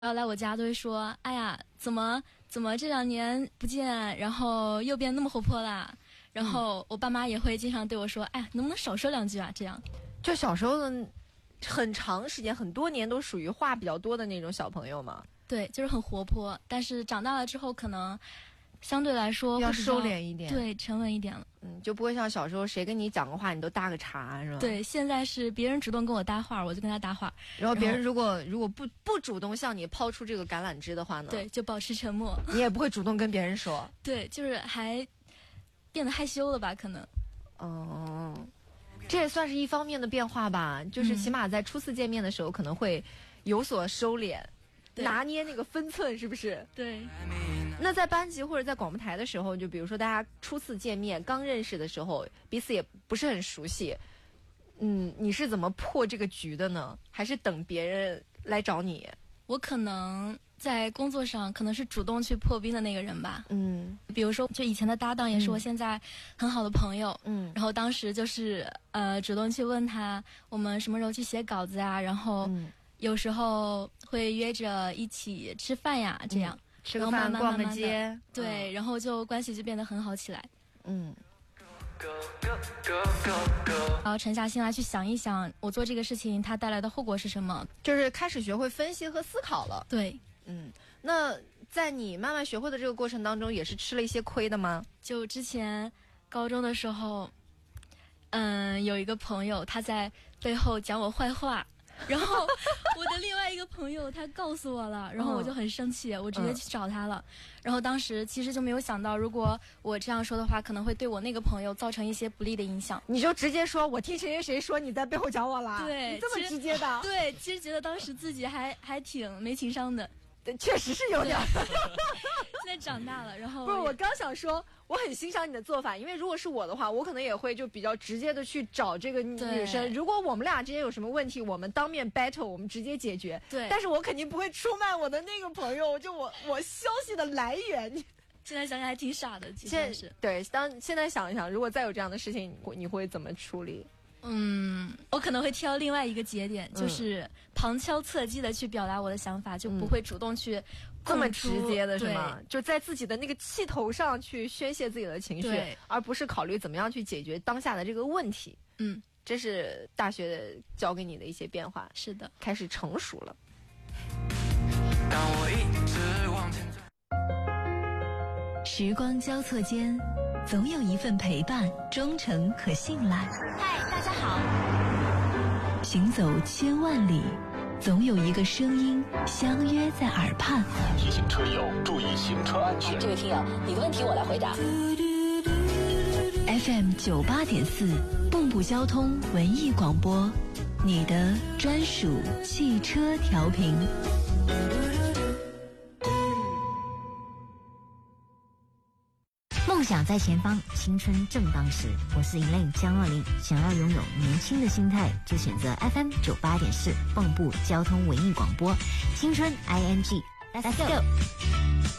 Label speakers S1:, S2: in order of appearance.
S1: 要来我家都会说，哎呀，怎么这2年不见，然后又变那么活泼啦。然后我爸妈也会经常对我说，哎呀，能不能少说2句啊？这样。
S2: 就小时候的很长时间，很多年都属于话比较多的那种小朋友嘛。
S1: 对，就是很活泼，但是长大了之后可能相对来说
S2: 要收敛一点，
S1: 对，沉稳一点了。
S2: 就不会像小时候谁跟你讲个话你都搭个茬，是吧？
S1: 对，现在是别人主动跟我搭话，我就跟他搭话。
S2: 然后别人如果不主动向你抛出这个橄榄枝的话呢？
S1: 对，就保持沉默。
S2: 你也不会主动跟别人说。
S1: 对，就是还变得害羞了吧？可能。
S2: 这也算是一方面的变化吧，就是起码在初次见面的时候可能会有所收敛，拿捏那个分寸，是不是？
S1: 对。
S2: 那在班级或者在广播台的时候，就比如说大家初次见面刚认识的时候，彼此也不是很熟悉，你是怎么破这个局的呢？还是等别人来找你？
S1: 我可能在工作上可能是主动去破冰的那个人吧。比如说就以前的搭档也是我现在很好的朋友。然后当时就是主动去问他我们什么时候去写稿子啊，然后有时候会约着一起吃饭呀，这样。
S2: 吃个饭，逛个街，
S1: 对，然后就关系就变得很好起来。然后沉下心来去想一想，我做这个事情它带来的后果是什么，
S2: 就是开始学会分析和思考了。
S1: 对，
S2: 那在你慢慢学会的这个过程当中，也是吃了一些亏的吗？
S1: 就之前高中的时候，有一个朋友他在背后讲我坏话。然后我的另外一个朋友他告诉我了，然后我就很生气，我直接去找他了。然后当时其实就没有想到，如果我这样说的话，可能会对我那个朋友造成一些不利的影响。
S2: 你就直接说，我听谁谁谁说你在背后讲我了。
S1: 对，
S2: 你这么直接的。
S1: 对，其实觉得当时自己还挺没情商的。
S2: 对，确实是有点。
S1: 现在长大了，然后
S2: 不是，我刚想说，我很欣赏你的做法，因为如果是我的话，我可能也会就比较直接的去找这个女生。如果我们俩之间有什么问题，我们当面 battle， 我们直接解决。
S1: 对，
S2: 但是我肯定不会出卖我的那个朋友，就我消息的来源。
S1: 现在想想还挺傻的，其实是。
S2: 对，现在想一想，如果再有这样的事情，你会怎么处理？
S1: 我可能会挑另外一个节点，就是旁敲侧击的去表达我的想法，就不会主动去
S2: 这么直接的是吗？就在自己的那个气头上去宣泄自己的情绪，而不是考虑怎么样去解决当下的这个问题。这是大学教给你的一些变化。
S1: 是的，
S2: 开始成熟了。
S3: 当我一直往前走，
S4: 时光交错间，总有一份陪伴，忠诚和信赖。
S5: 嗨，大家好。
S4: 行走千万里，总有一个声音相约在耳畔。
S6: 提醒车友注意行车安全。
S5: 这位听友，你的问题我来回答。
S4: FM 98.4，蚌埠交通文艺广播，你的专属汽车调频。
S7: 梦想在前方，青春正当时。我是Elaine江20，想要拥有年轻的心态，就选择 FM 98.4，蚌埠交通文艺广播，青春 ING，Let's go。